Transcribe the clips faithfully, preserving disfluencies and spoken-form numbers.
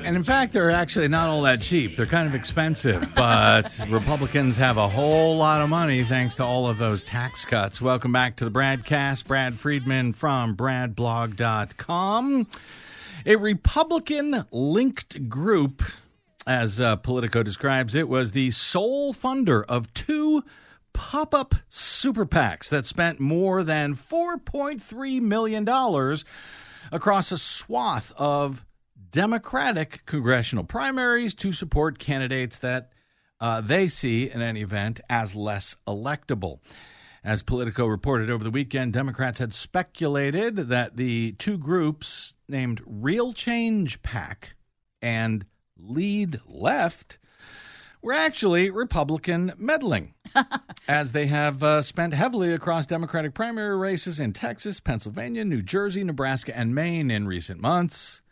And in fact, they're actually not all that cheap. They're kind of expensive, but Republicans have a whole lot of money thanks to all of those tax cuts. Welcome back to the Bradcast. Brad Friedman from brad blog dot com. A Republican-linked group, as uh, Politico describes it, was the sole funder of two pop-up super PACs that spent more than four point three million dollars across a swath of Democratic congressional primaries to support candidates that uh, they see, in any event, as less electable. As Politico reported over the weekend, Democrats had speculated that the two groups named Real Change PAC and Lead Left were actually Republican meddling, as they have uh, spent heavily across Democratic primary races in Texas, Pennsylvania, New Jersey, Nebraska, and Maine in recent months.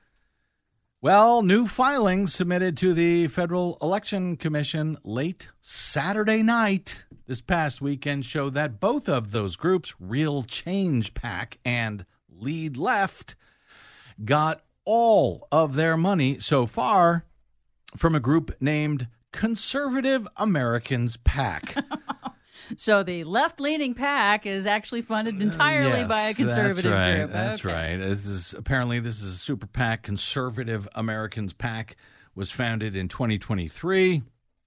Well, new filings submitted to the Federal Election Commission late Saturday night this past weekend show that both of those groups, Real Change PAC and Lead Left, got all of their money so far from a group named Conservative Americans PAC. So the left-leaning PAC is actually funded entirely uh, yes, by a conservative that's right, group. That's okay. right. This is, apparently, this is a super PAC. Conservative Americans PAC was founded in twenty twenty-three.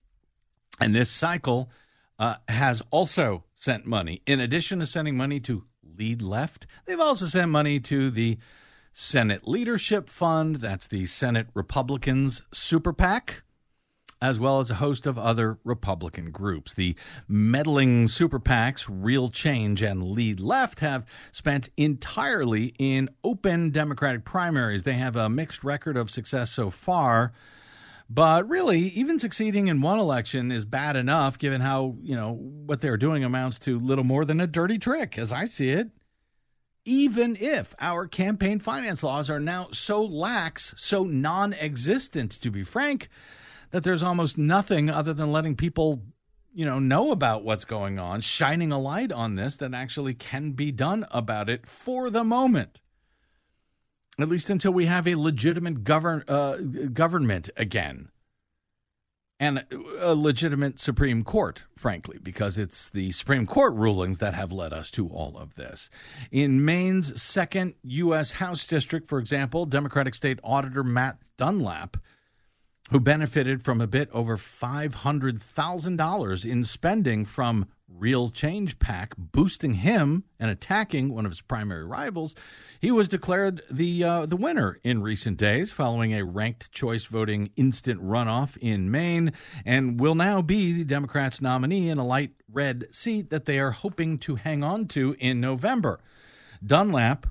And this cycle uh, has also sent money. In addition to sending money to Lead Left, they've also sent money to the Senate Leadership Fund. That's the Senate Republicans Super PAC, as well as a host of other Republican groups. The meddling super PACs, Real Change and Lead Left, have spent entirely in open Democratic primaries. They have a mixed record of success so far, but really, even succeeding in one election is bad enough, given how, you know, what they're doing amounts to little more than a dirty trick, as I see it. Even if our campaign finance laws are now so lax, so non-existent, to be frank, that there's almost nothing other than letting people, you know, know about what's going on, shining a light on this that actually can be done about it for the moment, at least until we have a legitimate govern uh, government again, and a legitimate Supreme Court, frankly, because it's the Supreme Court rulings that have led us to all of this. In Maine's second U S House district, for example, Democratic State Auditor Matt Dunlap, who benefited from a bit over five hundred thousand dollars in spending from Real Change PAC, boosting him and attacking one of his primary rivals. He was declared the uh, the winner in recent days following a ranked choice voting instant runoff in Maine, and will now be the Democrats' nominee in a light red seat that they are hoping to hang on to in November. Dunlap,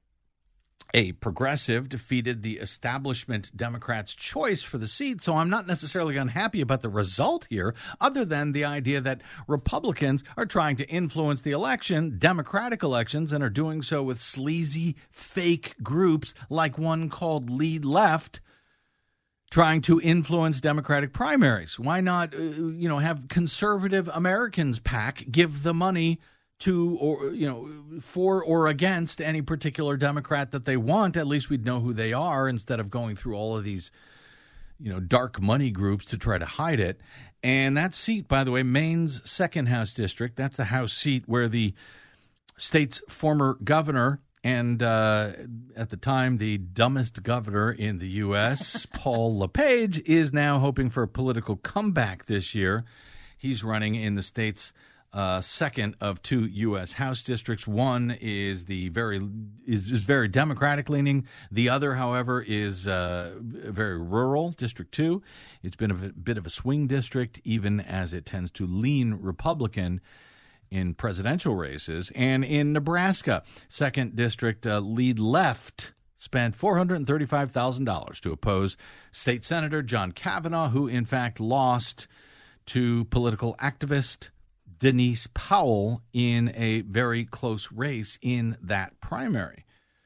a progressive, defeated the establishment Democrats' choice for the seat, so I'm not necessarily unhappy about the result here, other than the idea that Republicans are trying to influence the election, Democratic elections, and are doing so with sleazy, fake groups like one called Lead Left, trying to influence Democratic primaries. Why not, uh, you know, have Conservative Americans PAC give the money to, or, you know, for or against any particular Democrat that they want? At least we'd know who they are instead of going through all of these, you know, dark money groups to try to hide it. And that seat, by the way, Maine's second House district, that's the House seat where the state's former governor and uh, at the time the dumbest governor in the U S, Paul LePage, is now hoping for a political comeback this year. He's running in the state's Uh, second of two U S House districts. One is the very is, is very Democratic leaning. The other, however, is uh, very rural, District Two. It's been a bit of a swing district, even as it tends to lean Republican in presidential races. And in Nebraska, second district, uh, Lead Left spent four hundred thirty-five thousand dollars to oppose State Senator John Kavanaugh, who in fact lost to political activist Denise Powell in a very close race in that primary.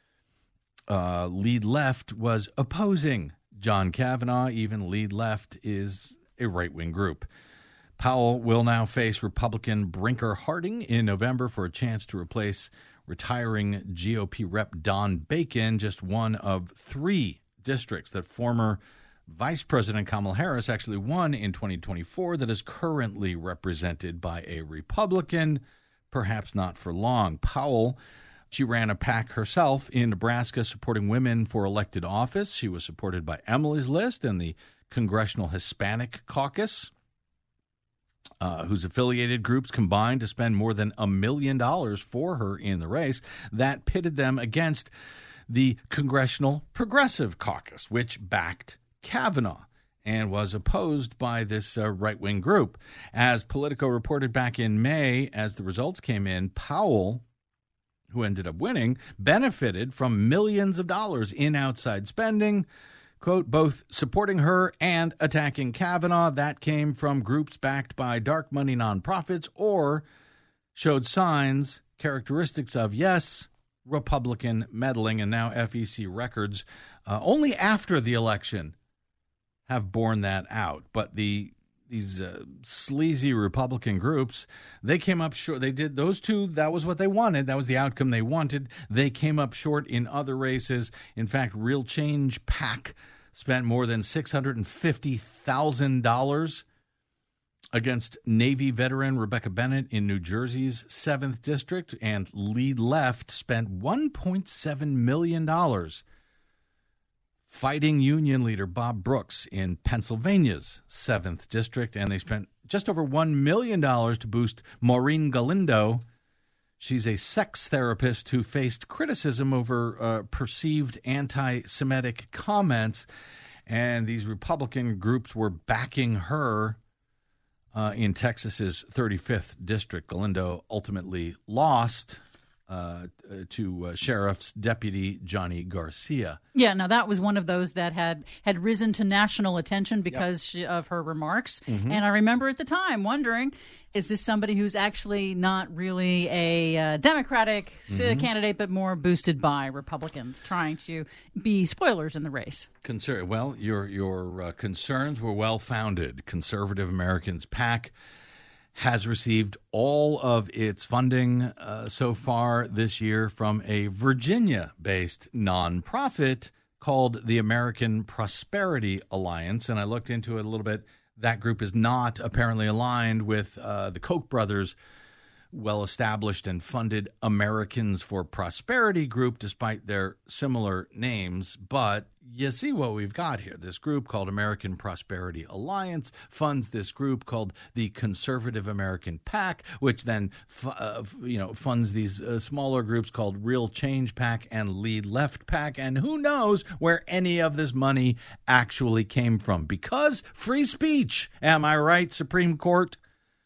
Uh, Lead Left was opposing John Kavanaugh. Even Lead Left is a right-wing group. Powell will now face Republican Brinker Harding in November for a chance to replace retiring G O P Rep Don Bacon, just one of three districts that former Vice President Kamala Harris actually won in twenty twenty-four that is currently represented by a Republican, perhaps not for long. Powell, she ran a PAC herself in Nebraska supporting women for elected office. She was supported by Emily's List and the Congressional Hispanic Caucus, uh, whose affiliated groups combined to spend more than a million dollars for her in the race. That pitted them against the Congressional Progressive Caucus, which backed Kavanaugh and was opposed by this uh, right-wing group. As Politico reported back in May, as the results came in, Powell, who ended up winning, benefited from millions of dollars in outside spending, quote, both supporting her and attacking Kavanaugh. That came from groups backed by dark money nonprofits or showed signs, characteristics of, yes, Republican meddling. And now F E C records, uh, only after the election, have borne that out. But the these uh, sleazy Republican groups, they came up short. They did those two. That was what they wanted. That was the outcome they wanted. They came up short in other races. In fact, Real Change PAC spent more than six hundred fifty thousand dollars against Navy veteran Rebecca Bennett in New Jersey's seventh District, and Lead Left spent one point seven million dollars fighting union leader Bob Brooks in Pennsylvania's seventh District, and they spent just over one million dollars to boost Maureen Galindo. She's a sex therapist who faced criticism over uh, perceived anti-Semitic comments, and these Republican groups were backing her uh, in Texas's thirty-fifth District. Galindo ultimately lost Uh, to uh, Sheriff's Deputy Johnny Garcia. Yeah, now that was one of those that had, had risen to national attention because Yep. she, of her remarks. Mm-hmm. And I remember at the time wondering, is this somebody who's actually not really a uh, Democratic mm-hmm. candidate, but more boosted by Republicans trying to be spoilers in the race? Concern. Well, your, your uh, concerns were well-founded. Conservative Americans PAC has received all of its funding uh, so far this year from a Virginia-based nonprofit called the American Prosperity Alliance. And I looked into it a little bit. That group is not apparently aligned with uh, the Koch brothers' well-established and funded Americans for Prosperity group, despite their similar names. But you see what we've got here. This group called American Prosperity Alliance funds this group called the Conservative American PAC, which then uh, you know funds these uh, smaller groups called Real Change PAC and Lead Left PAC. And who knows where any of this money actually came from? Because free speech. Am I right, Supreme Court?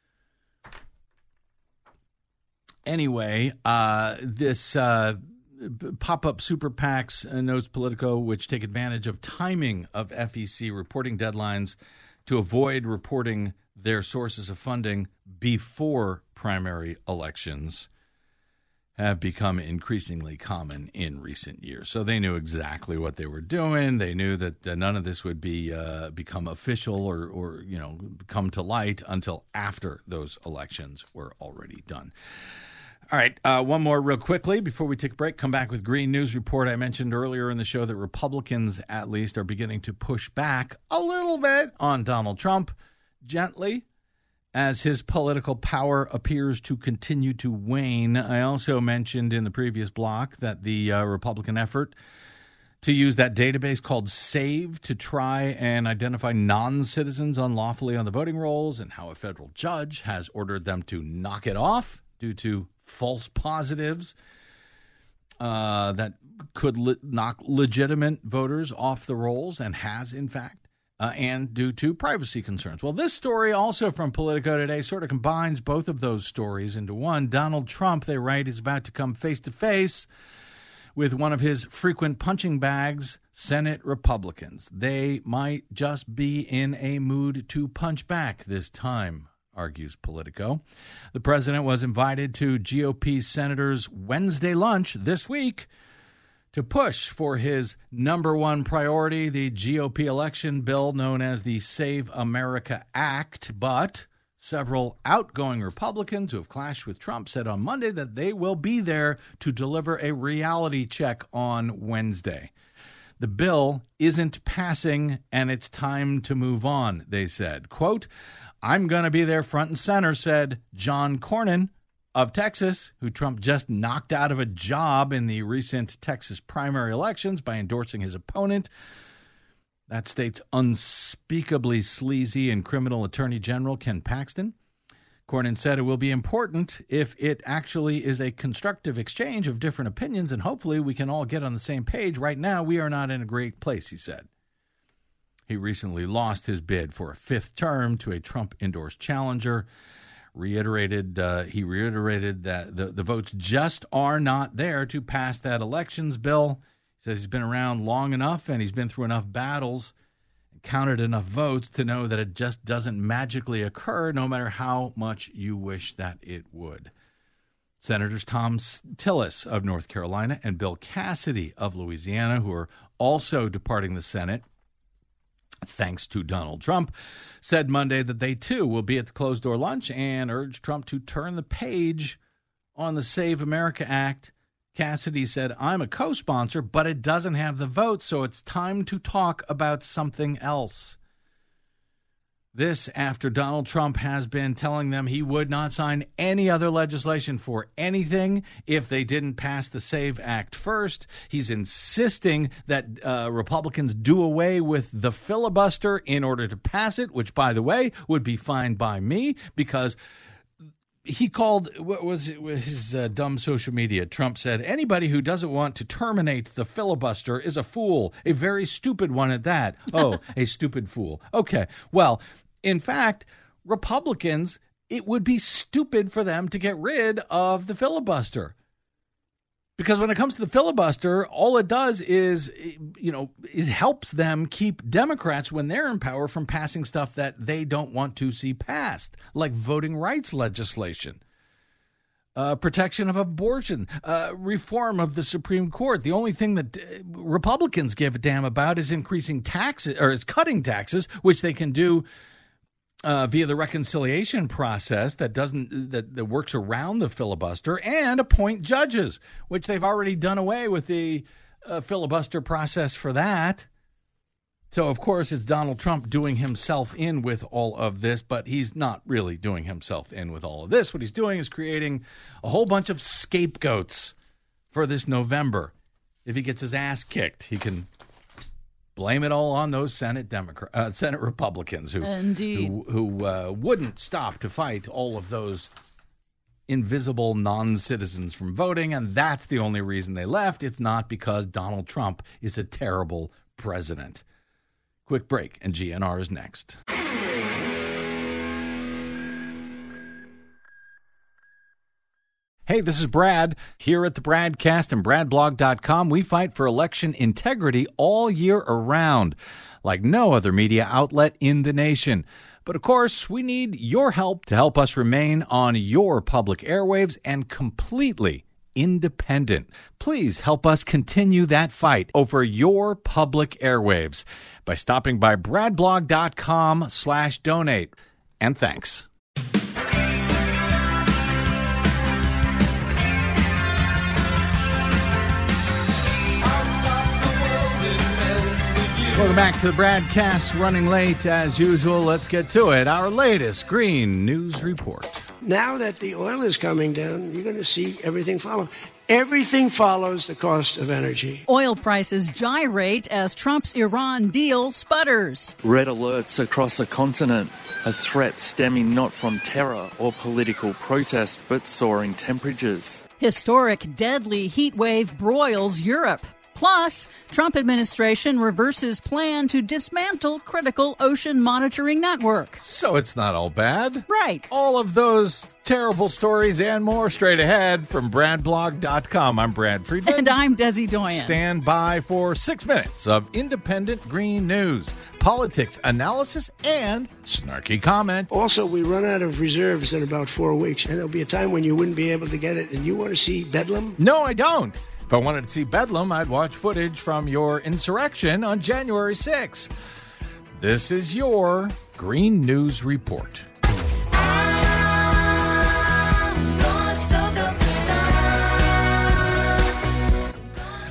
Anyway, uh, this uh, pop-up super PACs, uh, notes Politico, which take advantage of timing of F E C reporting deadlines to avoid reporting their sources of funding before primary elections, have become increasingly common in recent years. So they knew exactly what they were doing. They knew that uh, none of this would be uh, become official or, or you know come to light until after those elections were already done. All right, uh, one more real quickly before we take a break. Come back with Green News Report. I mentioned earlier in the show that Republicans, at least, are beginning to push back a little bit on Donald Trump, gently, as his political power appears to continue to wane. I also mentioned in the previous block that the uh, Republican effort to use that database called SAVE to try and identify non-citizens unlawfully on the voting rolls, and how a federal judge has ordered them to knock it off due to false positives uh, that could le- knock legitimate voters off the rolls, and has, in fact, uh, and due to privacy concerns. Well, this story also from Politico today sort of combines both of those stories into one. Donald Trump, they write, is about to come face-to-face with one of his frequent punching bags, Senate Republicans. They might just be in a mood to punch back this time, argues Politico. The president was invited to G O P senators' Wednesday lunch this week to push for his number one priority, the G O P election bill known as the Save America Act. But several outgoing Republicans who have clashed with Trump said on Monday that they will be there to deliver a reality check on Wednesday. The bill isn't passing, and it's time to move on, they said. Quote, I'm going to be there front and center, said John Cornyn of Texas, who Trump just knocked out of a job in the recent Texas primary elections by endorsing his opponent, that state's unspeakably sleazy and criminal Attorney General Ken Paxton. Cornyn said it will be important if it actually is a constructive exchange of different opinions, and hopefully we can all get on the same page. Right now, we are not in a great place, he said. He recently lost his bid for a fifth term to a Trump-endorsed challenger. Reiterated, uh, he reiterated that the, the votes just are not there to pass that elections bill. He says he's been around long enough and he's been through enough battles and counted enough votes to know that it just doesn't magically occur, no matter how much you wish that it would. Senators Tom Tillis of North Carolina and Bill Cassidy of Louisiana, who are also departing the Senate, thanks to Donald Trump, said Monday that they, too, will be at the closed-door lunch and urged Trump to turn the page on the Save America Act. Cassidy said, I'm a co-sponsor, but it doesn't have the votes, so it's time to talk about something else. This after Donald Trump has been telling them he would not sign any other legislation for anything if they didn't pass the SAVE Act first. He's insisting that uh, Republicans do away with the filibuster in order to pass it, which, by the way, would be fine by me because he called, what was it, was his uh, dumb social media? Trump said, anybody who doesn't want to terminate the filibuster is a fool, a very stupid one at that. Oh, a stupid fool. Okay, well, in fact, Republicans, it would be stupid for them to get rid of the filibuster. Because when it comes to the filibuster, all it does is, you know, it helps them keep Democrats, when they're in power, from passing stuff that they don't want to see passed, like voting rights legislation, uh, protection of abortion, uh, reform of the Supreme Court. The only thing that uh, Republicans give a damn about is increasing taxes, or is cutting taxes, which they can do Uh, via the reconciliation process that doesn't that, that works around the filibuster, and appoint judges, which they've already done away with the uh, filibuster process for that. So, of course, it's Donald Trump doing himself in with all of this, but he's not really doing himself in with all of this. What he's doing is creating a whole bunch of scapegoats for this November. If he gets his ass kicked, he can blame it all on those Senate Democrat, uh, Senate Republicans who Indeed. who, who uh, wouldn't stop to fight all of those invisible non-citizens from voting, and that's the only reason they left. It's not because Donald Trump is a terrible president. Quick break, and G N R is next. Hey, this is Brad. Here at the Bradcast and brad blog dot com, we fight for election integrity all year around, like no other media outlet in the nation. But of course, we need your help to help us remain on your public airwaves and completely independent. Please help us continue that fight over your public airwaves by stopping by brad blog dot com slash donate. And thanks. Welcome back to the Bradcast, running late as usual. Let's get to it. Our latest Green News Report. Now that the oil is coming down, you're going to see everything follow. Everything follows the cost of energy. Oil prices gyrate as Trump's Iran deal sputters. Red alerts across the continent, a threat stemming not from terror or political protest, but soaring temperatures. Historic deadly heat wave broils Europe. Plus, Trump administration reverses plan to dismantle critical ocean monitoring network. So it's not all bad. Right. All of those terrible stories and more straight ahead from brad blog dot com. I'm Brad Friedman. And I'm Desi Doyen. Stand by for six minutes of independent green news, politics, analysis, and snarky comment. Also, we run out of reserves in about four weeks, and there'll be a time when you wouldn't be able to get it. And you want to see Bedlam? No, I don't. If I wanted to see Bedlam, I'd watch footage from your insurrection on January sixth. This is your Green News Report.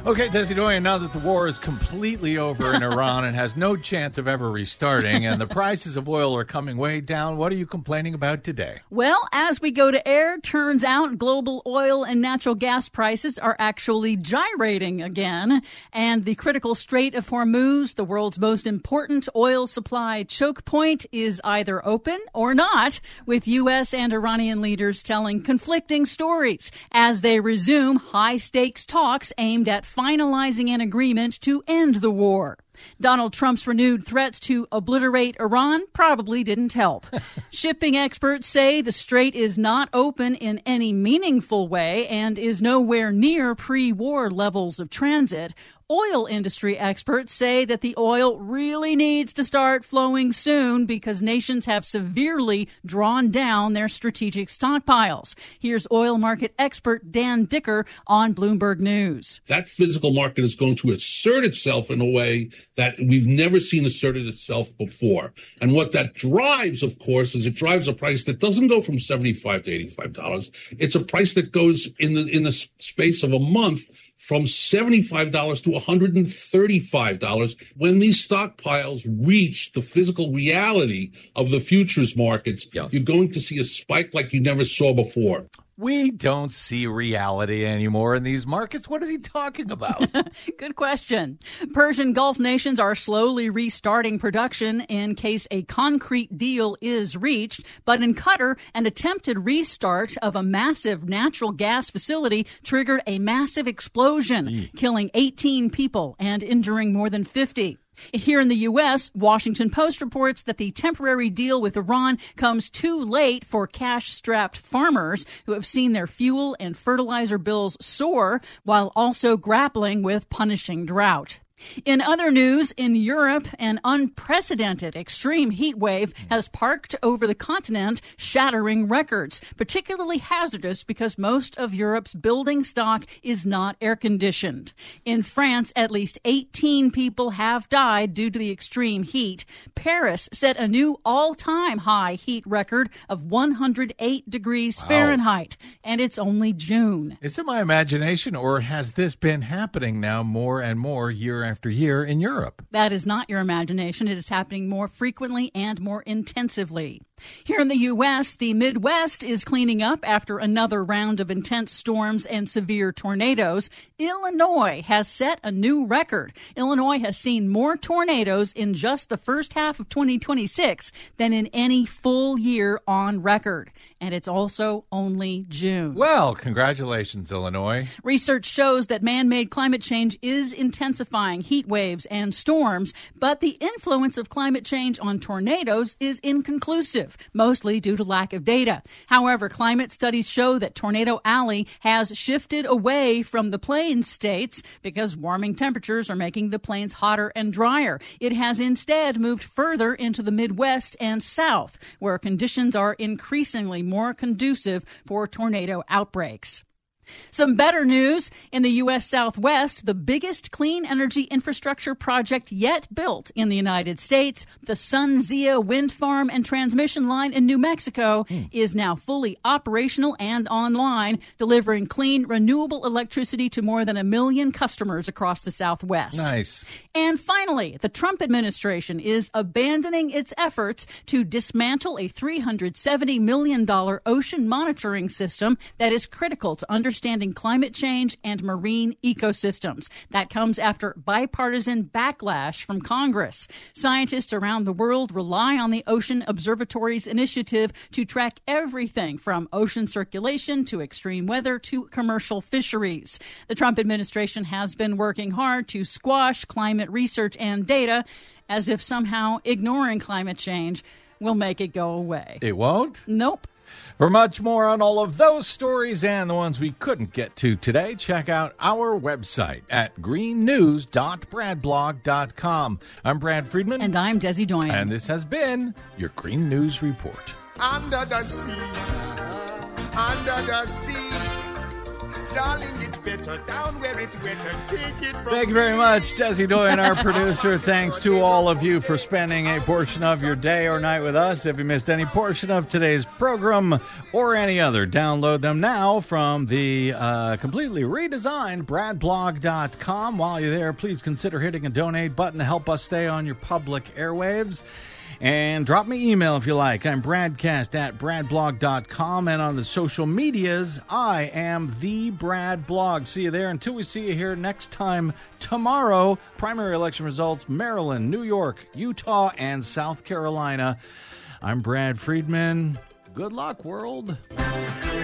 Okay, Desi Doyen, now that the war is completely over in Iran and has no chance of ever restarting, and the prices of oil are coming way down, what are you complaining about today? Well, as we go to air, turns out global oil and natural gas prices are actually gyrating again. And the critical Strait of Hormuz, the world's most important oil supply choke point, is either open or not, with U S and Iranian leaders telling conflicting stories as they resume high-stakes talks aimed at finalizing an agreement to end the war. Donald Trump's renewed threats to obliterate Iran probably didn't help. Shipping experts say the strait is not open in any meaningful way and is nowhere near pre-war levels of transit. Oil industry experts say that the oil really needs to start flowing soon because nations have severely drawn down their strategic stockpiles. Here's oil market expert Dan Dicker on Bloomberg News. That physical market is going to assert itself in a way that we've never seen asserted itself before. And what that drives, of course, is it drives a price that doesn't go from seventy-five to eighty-five dollars. It's a price that goes in the in the space of a month from seventy-five dollars to one hundred thirty-five dollars. When these stockpiles reach the physical reality of the futures markets, yeah. You're going to see a spike like you never saw before. We don't see reality anymore in these markets. What is he talking about? Good question. Persian Gulf nations are slowly restarting production in case a concrete deal is reached. But in Qatar, an attempted restart of a massive natural gas facility triggered a massive explosion, mm. killing eighteen people and injuring more than fifty. Here in the U S, Washington Post reports that the temporary deal with Iran comes too late for cash-strapped farmers who have seen their fuel and fertilizer bills soar while also grappling with punishing drought. In other news, in Europe, an unprecedented extreme heat wave has parked over the continent, shattering records, particularly hazardous because most of Europe's building stock is not air-conditioned. In France, at least eighteen people have died due to the extreme heat. Paris set a new all-time high heat record of one hundred eight degrees wow. Fahrenheit, and it's only June. Is it my imagination, or has this been happening now more and more year after year in Europe? That is not your imagination. It is happening more frequently and more intensively. Here in the U S, the Midwest is cleaning up after another round of intense storms and severe tornadoes. Illinois has set a new record. Illinois has seen more tornadoes in just the first half of twenty twenty-six than in any full year on record. And it's also only June. Well, congratulations, Illinois. Research shows that man-made climate change is intensifying heat waves and storms, but the influence of climate change on tornadoes is inconclusive, mostly due to lack of data. However, climate studies show that Tornado Alley has shifted away from the plains states because warming temperatures are making the plains hotter and drier. It has instead moved further into the Midwest and South, where conditions are increasingly more conducive for tornado outbreaks. Some better news. In the U S Southwest, the biggest clean energy infrastructure project yet built in the United States, the SunZia wind farm and transmission line in New Mexico, mm. is now fully operational and online, delivering clean, renewable electricity to more than a million customers across the Southwest. Nice. And finally, the Trump administration is abandoning its efforts to dismantle a three hundred seventy million dollars ocean monitoring system that is critical to understanding Understanding climate change and marine ecosystems. That comes after bipartisan backlash from Congress. Scientists around the world rely on the Ocean Observatory's initiative to track everything from ocean circulation to extreme weather to commercial fisheries. The Trump administration has been working hard to squash climate research and data, as if somehow ignoring climate change will make it go away. It won't? Nope. For much more on all of those stories and the ones we couldn't get to today, check out our website at green news dot brad blog dot com. I'm Brad Friedman. And I'm Desi Doyen. And this has been your Green News Report. Under the sea, under the sea, darling, it's better down where it's wetter. Take it from Thank you very much, Desi Doyen, our producer. Thanks to all of you for spending a portion of your day or night with us. If you missed any portion of today's program or any other, download them now from the uh, completely redesigned brad blog dot com. While you're there, please consider hitting a donate button to help us stay on your public airwaves. And drop me email if you like. I'm Bradcast at brad blog dot com. And on the social medias, I am the Brad Blog. See you there. Until we see you here next time tomorrow, primary election results, Maryland, New York, Utah, and South Carolina. I'm Brad Friedman. Good luck, world.